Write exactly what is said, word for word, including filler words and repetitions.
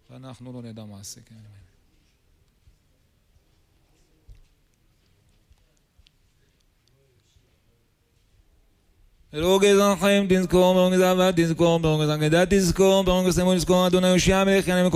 ואנחנו לא נדע מעשה. אלוקי זרחים תזכור, ברוך זבת תזכור, ברוך זקדת תזכור, ברוך סמו תזכור, אדוני יושיע מלך